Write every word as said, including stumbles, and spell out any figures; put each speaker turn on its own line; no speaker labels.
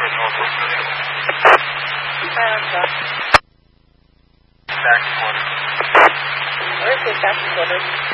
Northwest Northwest Central.
America.
Back quarters.
Where's the back quarters?